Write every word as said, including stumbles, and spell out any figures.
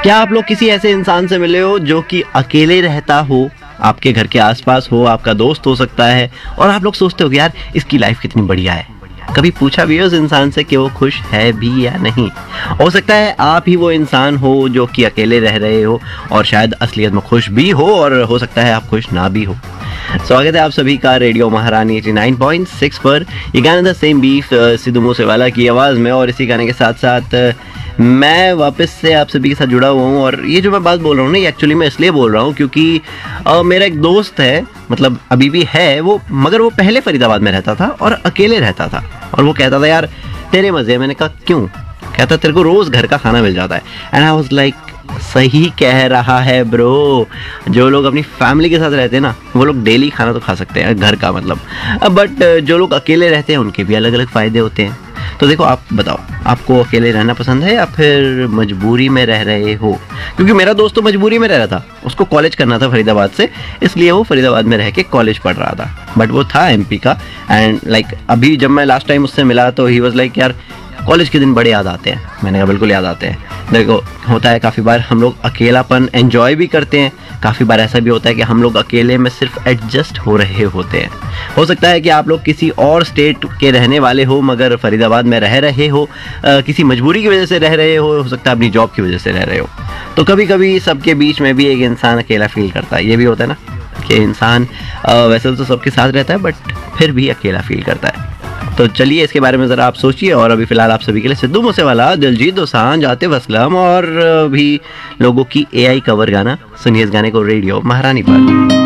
क्या आप लोग किसी ऐसे इंसान से मिले हो जो कि अकेले रहता हो, आपके घर के आसपास हो, आपका दोस्त हो सकता है, और आप लोग सोचते हो कि यार इसकी लाइफ कितनी बढ़िया है? कभी पूछा भी है उस इंसान से कि वो खुश है भी या नहीं? हो सकता है आप ही वो इंसान हो जो कि अकेले रह रहे हो और शायद असलियत में खुश भी हो, और हो सकता है आप खुश ना भी हो। स्वागत है आप सभी का रेडियो महारानी नवासी पॉइंट सिक्स पर। ये गाना the same beef Sidhu Moosewala की आवाज़ में, और इसी गाने के साथ साथ मैं वापस से आप सभी के साथ जुड़ा हुआ हूँ। और ये जो मैं बात बोल रहा हूँ ना, ये एक्चुअली मैं इसलिए बोल रहा हूँ क्योंकि आ, मेरा एक दोस्त है, मतलब अभी भी है वो, मगर वो पहले फरीदाबाद में रहता था और अकेले रहता था। और वो कहता था यार तेरे मज़े। मैंने कहा क्यों? कहता तेरे को रोज़ घर का खाना मिल जाता है। एंड आई वाज लाइक सही कह रहा है ब्रो। जो लोग अपनी फैमिली के साथ रहते हैं ना, वो लोग डेली खाना तो खा सकते हैं घर का, मतलब। बट जो लोग अकेले रहते हैं उनके भी अलग अलग फ़ायदे होते हैं। तो देखो, आप बताओ, आपको अकेले रहना पसंद है या फिर मजबूरी में रह रहे हो? क्योंकि मेरा दोस्त तो मजबूरी में रह रहा था, उसको कॉलेज करना था फरीदाबाद से, इसलिए वो फरीदाबाद में रह के कॉलेज पढ़ रहा था। बट वो था एमपी का। एंड लाइक like, अभी जब मैं लास्ट टाइम उससे मिला तो ही वाज लाइक यार कॉलेज के दिन बड़े याद आते हैं। मैंने कहा बिल्कुल याद आते हैं। देखो, होता है काफ़ी बार हम लोग अकेलापन एंजॉय भी करते हैं, काफ़ी बार ऐसा भी होता है कि हम लोग अकेले में सिर्फ एडजस्ट हो रहे होते हैं। हो सकता है कि आप लोग किसी और स्टेट के रहने वाले हो मगर फरीदाबाद में रह रहे हो, आ, किसी मजबूरी की वजह से रह रहे हो हो सकता है अपनी जॉब की वजह से रह रहे हो। तो कभी कभी सबके बीच में भी एक इंसान अकेला फील करता है। ये भी होता है ना कि इंसान आ, वैसे तो सबके साथ रहता है बट फिर भी अकेला फील करता है। तो चलिए इसके बारे में ज़रा आप सोचिए। और अभी फ़िलहाल आप सभी के लिए सिद्धू मूसेवाला, दिलजीत दोसांझ, आतिफ असलम और भी लोगों की एआई कवर गाना सुनिए इस गाने को रेडियो महारानी पर।